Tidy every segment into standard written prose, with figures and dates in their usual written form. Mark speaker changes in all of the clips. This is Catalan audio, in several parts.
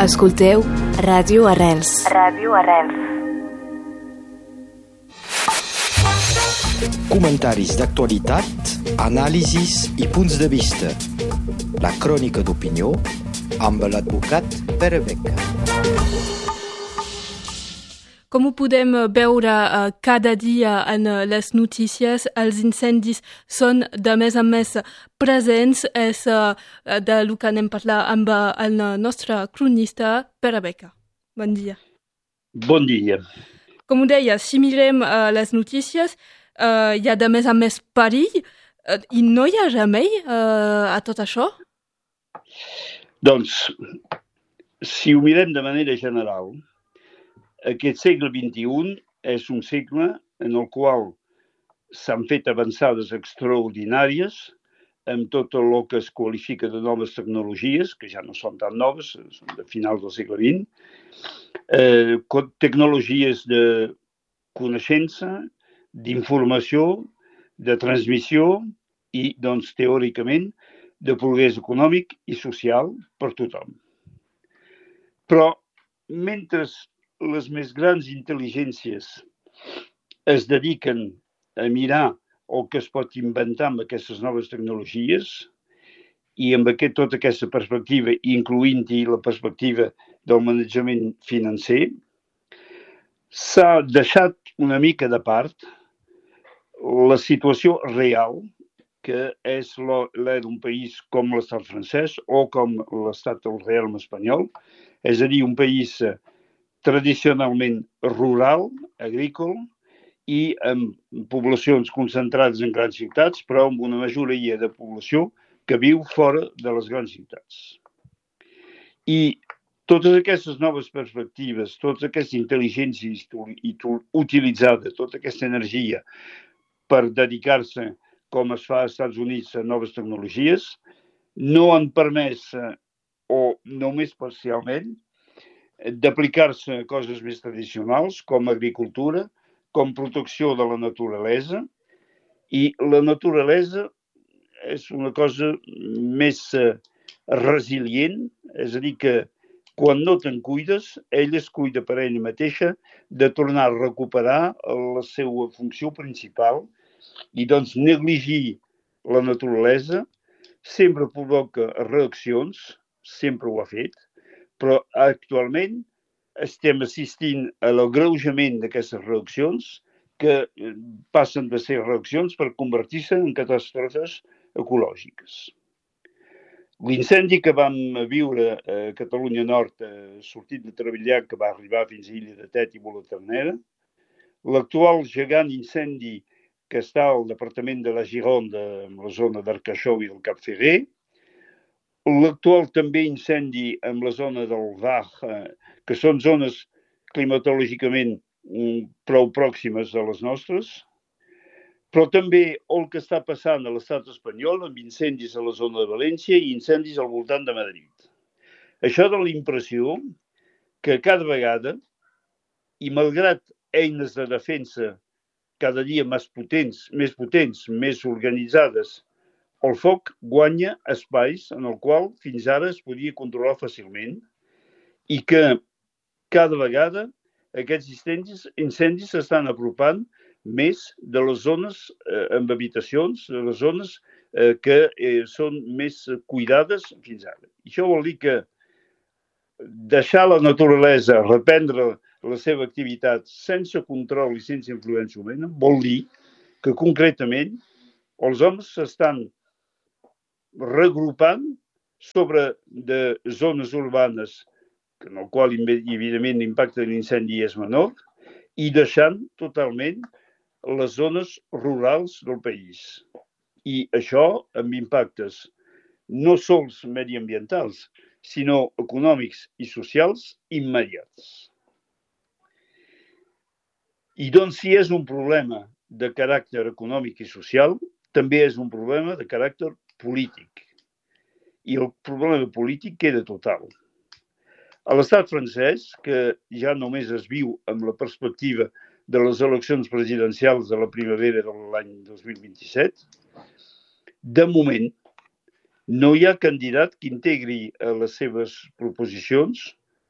Speaker 1: Escolteu Ràdio Arrels.
Speaker 2: Ràdio Arrels.
Speaker 3: Comentaris d'actualitat, anàlisis i punts de vista. La crònica d'opinió amb l'advocat Pere Beca.
Speaker 4: Com ho podem veure cada dia en les notícies, els incendis són de més en més presents. És de lo que anem a parlar amb el nostre cronista, Pere Beca. Bon dia.
Speaker 5: Bon dia.
Speaker 4: Com ho deia, si mirem les notícies, hi ha de més en més perill i no hi ha remei a tot això?
Speaker 5: Doncs, si ho mirem de manera general, aquest segle XXI és un segle en el qual s'han fet avançades extraordinàries amb tot el que es qualifica de noves tecnologies, que ja no són tan noves, són de finals del segle XX, tecnologies de coneixença, d'informació, de transmissió i, doncs, teòricament, de progrés econòmic i social per tothom. Però, mentre les més grans intel·ligències es dediquen a mirar el que es pot inventar amb aquestes noves tecnologies i amb tota aquesta perspectiva, incloent-hi la perspectiva del manejament financer, s'ha deixat una mica de part la situació real, que és la d'un país com l'estat francès o com l'estat del Reialme espanyol, és a dir, un país tradicionalment rural, agrícola, i amb poblacions concentrades en grans ciutats, però amb una majoria de població que viu fora de les grans ciutats. I totes aquestes noves perspectives, tota aquesta intel·ligència utilitzada, tota aquesta energia per dedicar-se, com es fa als Estats Units, a noves tecnologies, no han permès, o només parcialment, d'aplicar-se a coses més tradicionals, com agricultura, com protecció de la naturalesa. I la naturalesa és una cosa més resilient, és a dir, que quan no te'n cuides, ella es cuida per ella mateixa de tornar a recuperar la seva funció principal. I doncs negligir la naturalesa sempre provoca reaccions, sempre ho ha fet, però actualment estem assistint a l'agreujament d'aquestes reaccions que passen de ser reaccions per convertir-se en catàstrofes ecològiques. L'incendi que vam viure a Catalunya Nord, sortit de Trevillac, que va arribar fins a Illa de Tet i Bola-Ternera, l'actual gegant incendi que està al departament de la Gironda, en la zona d'Arcachou i del Cap Ferrer, l'actual també incendi en la zona del Var, que són zones climatològicament prou pròximes a les nostres, però també el que està passant a l'estat espanyol amb incendis a la zona de València i incendis al voltant de Madrid. Això dona l'impressió que cada vegada, i malgrat eines de defensa cada dia més potents, més organitzades, el foc guanya espais en el qual fins ara es podia controlar fàcilment i que cada vegada aquests incendis s'estan apropant més de les zones amb habitacions, de les zones que són més cuidades fins ara. Això vol dir que deixar la naturalesa reprendre la seva activitat sense control i sense influència humana vol dir que concretament els homes s'estan regrupant sobre de zones urbanes en el qual evidentment l'impacte de l'incendi és menor i deixant totalment les zones rurals del país. I això amb impactes no sols mediambientals, sinó econòmics i socials immediats. I doncs si és un problema de caràcter econòmic i social, també és un problema de caràcter polític. I el problema polític queda total. A l'estat francès, que ja només es viu amb la perspectiva de les eleccions presidencials de la primavera de l'any 2027, de moment no hi ha candidat que integri a les seves proposicions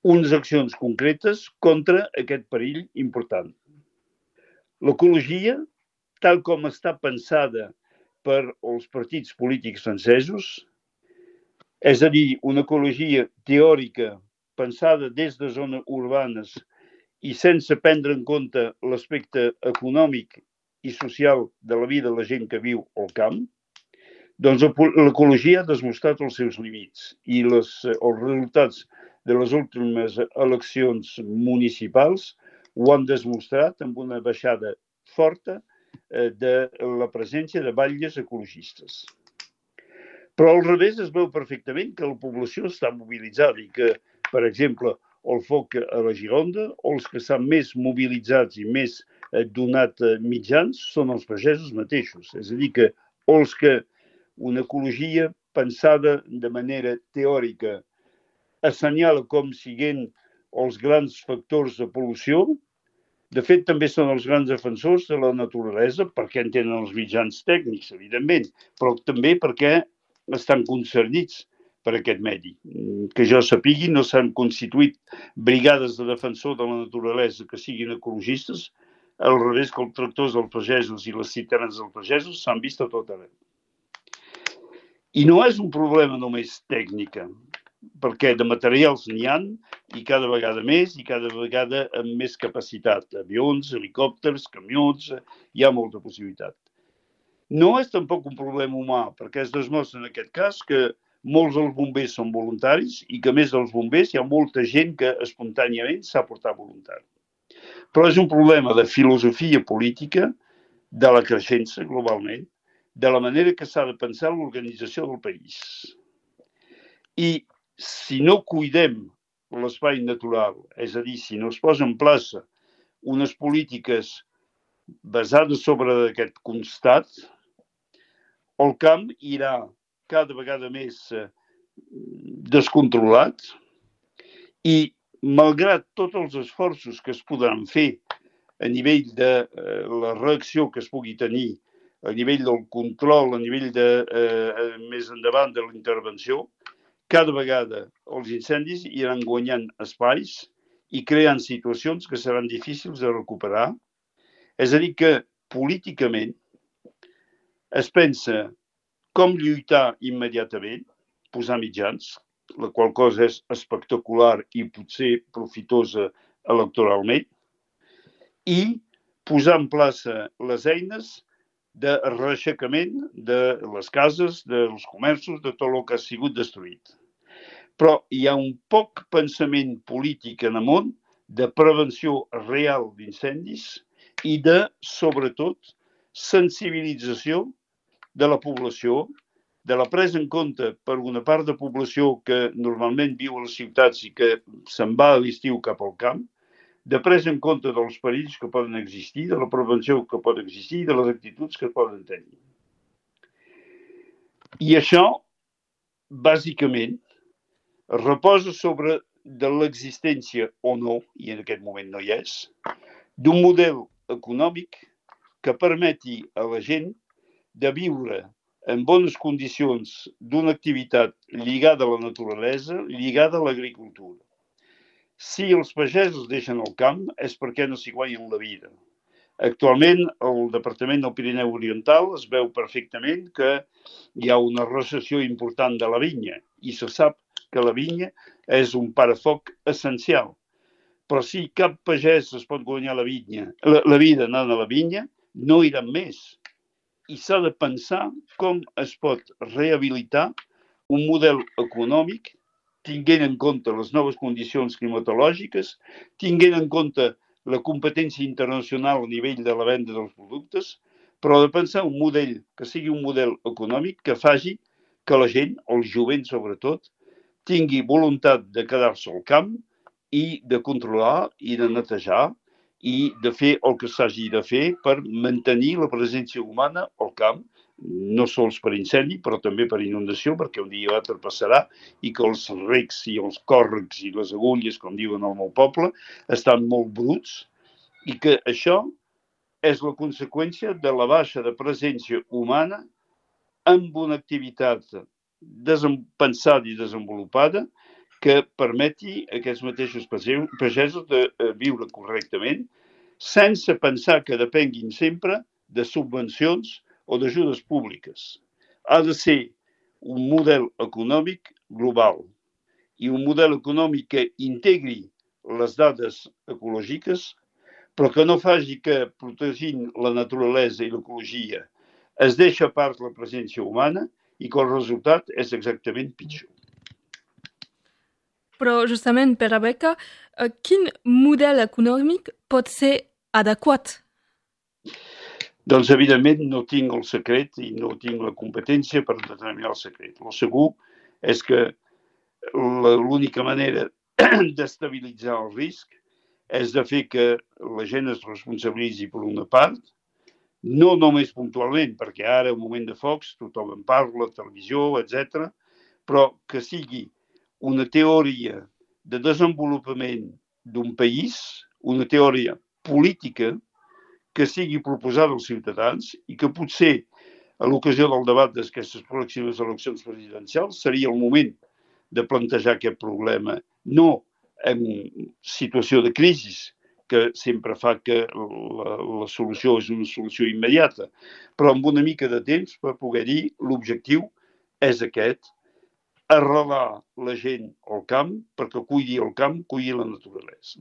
Speaker 5: unes accions concretes contra aquest perill important. L'ecologia, tal com està pensada per els partits polítics francesos, és a dir, una ecologia teòrica pensada des de zones urbanes i sense prendre en compte l'aspecte econòmic i social de la vida de la gent que viu al camp, doncs l'ecologia ha demostrat els seus límits i els resultats de les últimes eleccions municipals ho han demostrat amb una baixada forta de la presència de batlles ecologistes. Però al revés es veu perfectament que la població està mobilitzada i que, per exemple, el foc a la Gironda, o els que estan més mobilitzats i més donat mitjans són els pagesos mateixos. És a dir, que els que una ecologia pensada de manera teòrica assenyala com siguent els grans factors de pol·lució. De fet, també són els grans defensors de la naturalesa perquè en tenen els mitjans tècnics, evidentment, però també perquè estan concernits per aquest medi. Que jo sapigui, no s'han constituït brigades de defensor de la naturalesa que siguin ecologistes, al revés que els tractors dels pagesos i les citernes dels pagesos s'han vist a tot arreu. I no és un problema només tècnica, perquè de materials n'hi ha i cada vegada més i cada vegada amb més capacitat. Avions, helicòpters, camions, hi ha molta possibilitat. No és tampoc un problema humà, perquè es demostra en aquest cas que molts dels bombers són voluntaris i que a més dels bombers hi ha molta gent que espontàniament s'ha portat voluntari. Però és un problema de filosofia política, de la creixença globalment, de la manera que s'ha de pensar l'organització del país. I si no cuidem l'espai natural, és a dir, si no es posa en plaça unes polítiques basades sobre aquest constat, el camp irà cada vegada més descontrolat i, malgrat tots els esforços que es podran fer a nivell de la reacció que es pugui tenir, a nivell del control, a nivell de més endavant de la intervenció, cada vegada els incendis iran guanyant espais i creant situacions que seran difícils de recuperar. És a dir, que políticament es pensa com lluitar immediatament, posar mitjans, la qual cosa és espectacular i potser profitosa electoralment, i posar en plaça les eines de reaixecament de les cases, dels comerços, de tot el que ha sigut destruït. Però hi ha un poc pensament polític en el món de prevenció real d'incendis i de, sobretot, sensibilització de la població, de la presa en compte per una part de població que normalment viu a les ciutats i que se'n va a l'estiu cap al camp, de presa en compte dels perills que poden existir, de la prevenció que pot existir i de les actituds que poden tenir. I això, bàsicament, reposa sobre de l'existència o no, i en aquest moment no hi és, d'un model econòmic que permeti a la gent de viure en bones condicions d'una activitat lligada a la naturalesa, lligada a l'agricultura. Si els pagesos deixen el camp és perquè no s'hi guanyen la vida. Actualment, al Departament del Pirineu Oriental es veu perfectament que hi ha una recessió important de la vinya i se sap que la vinya és un parafoc essencial. Però si cap pagès es pot guanyar la vida anant a la vinya, no iran més. I s'ha de pensar com es pot rehabilitar un model econòmic tinguent en compte les noves condicions climatològiques, tinguent en compte la competència internacional a nivell de la venda dels productes, però de pensar un model que sigui un model econòmic que faci que la gent, el jovent sobretot, tingui voluntat de quedar-se al camp i de controlar i de netejar i de fer el que s'hagi de fer per mantenir la presència humana al camp, no sols per incendi, però també per inundació, perquè un dia o altre passarà i que els recs i els còrrecs i les agulles, com diuen al meu poble, estan molt bruts i que això és la conseqüència de la baixa de presència humana amb una activitat pensada i desenvolupada que permeti a aquests mateixos pagesos de viure correctament sense pensar que depenguin sempre de subvencions o d'ajudes públiques. Ha de ser un model econòmic global i un model econòmic que integri les dades ecològiques, però que no faci que, protegint la naturalesa i l'ecologia, es deixa a part la presència humana i que el resultat és exactament pitjor.
Speaker 4: Però justament per a Beca, quin model econòmic pot ser adequat?
Speaker 5: Doncs, evidentment, no tinc el secret i no tinc la competència per determinar el secret. El segur és que l'única manera d'estabilitzar el risc és de fer que la gent es responsabilitzi per una part, no només puntualment, perquè ara, en un moment de focs, tothom en parla, televisió, etc., però que sigui una teoria de desenvolupament d'un país, una teoria política que sigui proposada als ciutadans i que potser a l'ocasió del debat d'aquestes pròximes eleccions presidencials seria el moment de plantejar aquest problema, no en situació de crisi, que sempre fa que la solució és una solució immediata, però amb una mica de temps per poder dir l'objectiu és aquest, arrelar la gent al camp perquè cuidi el camp, cuidi la naturalesa.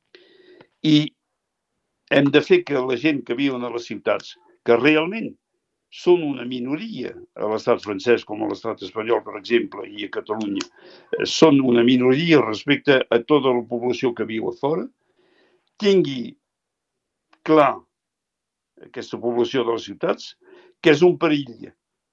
Speaker 5: I hem de fer que la gent que viuen a les ciutats, que realment són una minoria a l'estat francès com a l'estat espanyol, per exemple, i a Catalunya, són una minoria respecte a tota la població que viu a fora, tingui clar aquesta població de les ciutats que és un perill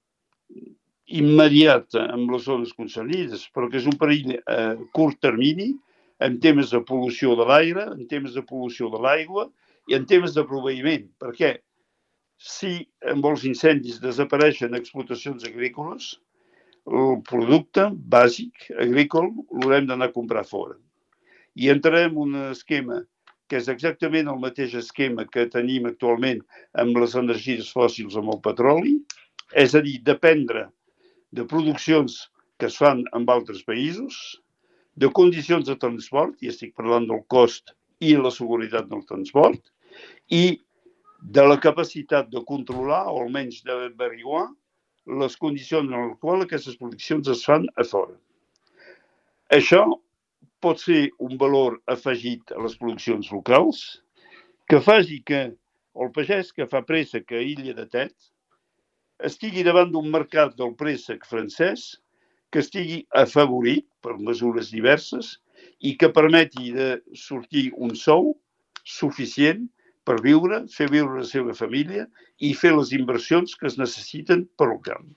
Speaker 5: immediat amb les zones concernides, però que és un perill a curt termini en temes de pol·lució de l'aire, en temes de pol·lució de l'aigua i en temes de proveïment, perquè si amb els incendis desapareixen explotacions agrícoles, el producte bàsic agrícola l'haurem d'anar a comprar fora. I entrarem en un esquema que és exactament el mateix esquema que tenim actualment amb les energies fòssils amb el petroli, és a dir, dependre de produccions que es fan en altres països, de condicions de transport, i estic parlant del cost i la seguretat del transport, i de la capacitat de controlar o almenys d'averiguar les condicions en les quals aquestes produccions es fan a fora. Això pot ser un valor afegit a les produccions locals que faci que el pagès que fa préssec a Illa de Tet estigui davant d'un mercat del préssec francès que estigui afavorit per mesures diverses i que permeti de sortir un sou suficient per viure, fer viure la seva família i fer les inversions que es necessiten per al camp.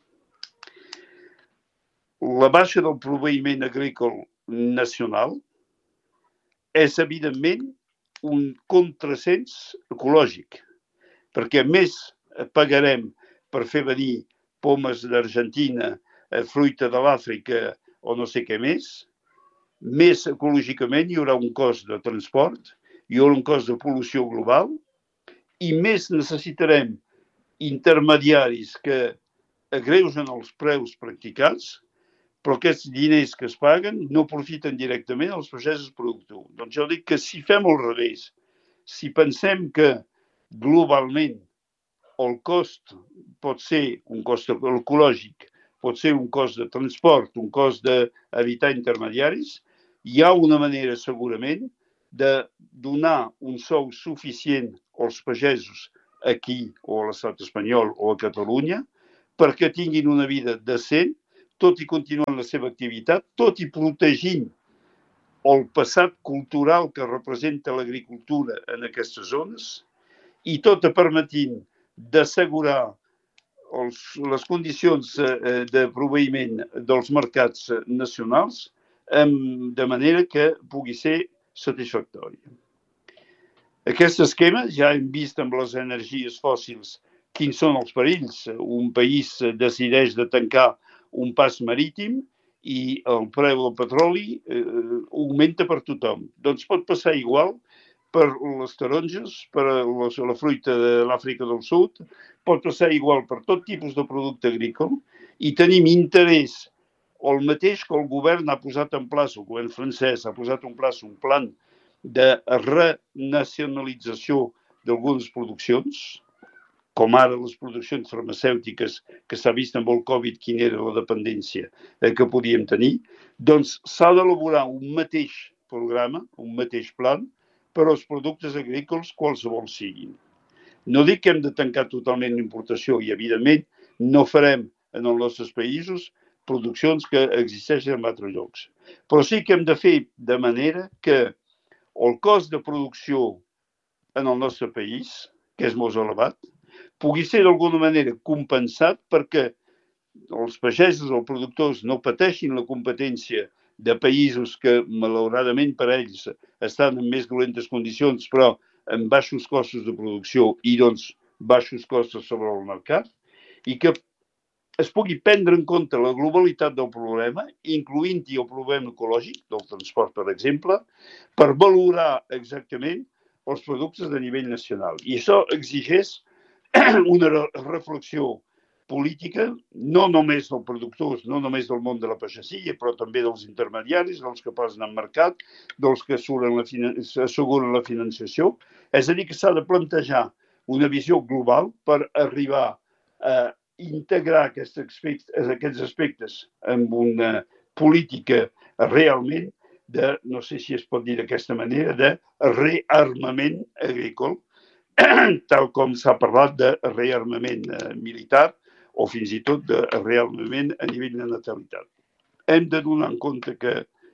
Speaker 5: La baixa del proveïment agrícola nacional és, evidentment, un contrasens ecològic, perquè més pagarem per fer venir pomes d'Argentina, fruita de l'Àfrica o no sé què més ecològicament hi haurà un cost de transport, hi haurà un cost de pol·lució global i més necessitarem intermediaris que agreugen els preus practicats, però aquests diners que es paguen no profiten directament als pagesos productors. Doncs jo dic que si fem al revés, si pensem que globalment el cost pot ser un cost ecològic, pot ser un cost de transport, un cost d'evitar intermediaris, hi ha una manera segurament de donar un sou suficient als pagesos aquí o a l'estat espanyol o a Catalunya perquè tinguin una vida decent, tot i continuant la seva activitat, tot i protegint el passat cultural que representa l'agricultura en aquestes zones i tot permetint d'assegurar les condicions de proveïment dels mercats nacionals de manera que pugui ser satisfactòria. Aquest esquema ja hem vist amb les energies fòssils quins són els perills. Un país decideix de tancar un pas marítim i el preu del petroli augmenta per tothom. Doncs pot passar igual per les taronges, per la fruita de l'Àfrica del Sud, pot passar igual per tot tipus de producte agrícola i tenim interès o el mateix que el govern ha posat en plaça, el govern francès ha posat en plaça un plan de renacionalització d'algunes produccions, com ara les produccions farmacèutiques, que s'ha vist amb el Covid quina era la dependència que podíem tenir, doncs s'ha d'elaborar un mateix programa, un mateix plan, per als productes agrícoles qualsevol siguin. No dic que hem de tancar totalment l'importació i, evidentment, no farem en els nostres països produccions que existeixen en altres llocs. Però sí que hem de fer de manera que el cost de producció en el nostre país, que és molt elevat, pugui ser d'alguna manera compensat perquè els pagesos o productors no pateixin la competència de països que, malauradament per ells, estan en més dolentes condicions, però amb baixos costos de producció i, doncs, baixos costos sobre el mercat, i que es pugui prendre en compte la globalitat del problema, incloent-hi el problema ecològic del transport, per exemple, per valorar exactament els productes de nivell nacional. I això exigeix una reflexió política, no només dels productors, no només del món de la pagesia, però també dels intermediaris, dels que posen al mercat, dels que asseguren la financiació. És a dir, que s'ha de plantejar una visió global per arribar a integrar aquests aspectes en una política realment de, no sé si es pot dir d'aquesta manera, de rearmament agrícola, tal com s'ha parlat de rearmament militar o fins i tot de rearmament a nivell de natalitat. Hem de donar en compte que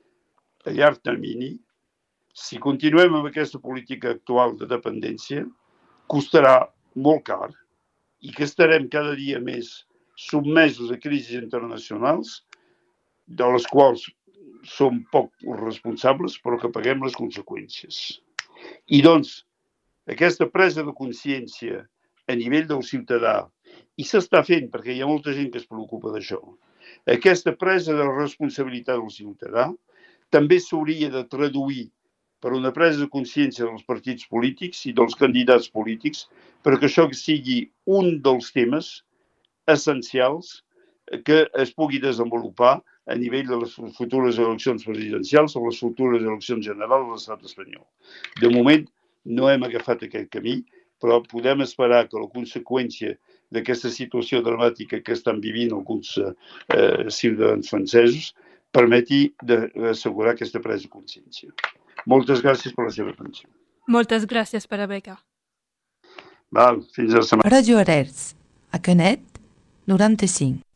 Speaker 5: a llarg termini, si continuem amb aquesta política actual de dependència, costarà molt car i que estarem cada dia més sotmesos a crisis internacionals, de les quals som poc responsables, però que paguem les conseqüències. I doncs, aquesta presa de consciència a nivell del ciutadà, i s'està fent perquè hi ha molta gent que es preocupa d'això, aquesta presa de responsabilitat del ciutadà també s'hauria de traduir per una presa de consciència dels partits polítics i dels candidats polítics perquè això sigui un dels temes essencials que es pugui desenvolupar a nivell de les futures eleccions presidencials o les futures eleccions generals de l'estat espanyol. De moment, no hem agafat aquest camí, però podem esperar que la conseqüència d'aquesta situació dramàtica que estan vivint alguns ciutadans francesos permeti d'assegurar aquesta presa de consciència. Moltes gràcies per la seva atenció.
Speaker 4: Moltes gràcies per haver cá.
Speaker 5: Val, fins la setmana.
Speaker 2: Radio Arrels, a Canet, 95.